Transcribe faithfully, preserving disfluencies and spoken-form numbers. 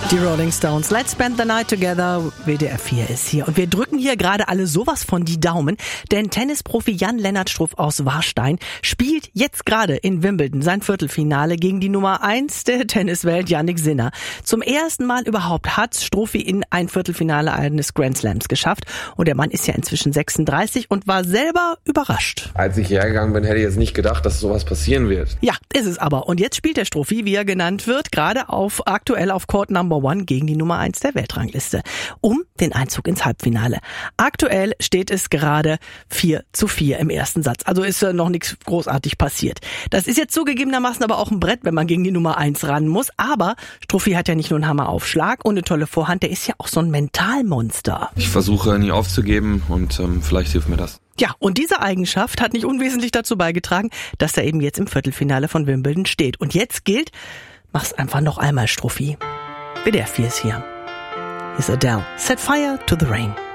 Die Rolling Stones, Let's Spend the Night Together, W D R vier ist hier. Und wir drücken hier gerade alle sowas von die Daumen, denn Tennisprofi Jan-Lennart Struff aus Warstein spielt jetzt gerade in Wimbledon sein Viertelfinale gegen die Nummer eins der Tenniswelt, Jannik Sinner. Zum ersten Mal überhaupt hat Struffi in ein Viertelfinale eines Grand Slams geschafft. Und der Mann ist ja inzwischen sechsunddreißig und war selber überrascht. Als ich hergegangen bin, hätte ich jetzt nicht gedacht, dass sowas passieren wird. Ja, ist es aber. Und jetzt spielt der Struffi, wie er genannt wird, gerade auf aktuell auf Court Number One gegen die Nummer eins der Weltrangliste, um den Einzug ins Halbfinale. Aktuell steht es gerade vier zu vier im ersten Satz. Also ist äh, noch nichts großartig passiert. Das ist jetzt zugegebenermaßen aber auch ein Brett, wenn man gegen die Nummer eins ran muss. Aber Struffi hat ja nicht nur einen Hammeraufschlag und eine tolle Vorhand, der ist ja auch so ein Mentalmonster. Ich versuche nie aufzugeben und ähm, vielleicht hilft mir das. Ja, und diese Eigenschaft hat nicht unwesentlich dazu beigetragen, dass er eben jetzt im Viertelfinale von Wimbledon steht. Und jetzt gilt, mach's einfach noch einmal, Struffi. W D R vier ist hier. Hier ist Adele. Set fire to the rain.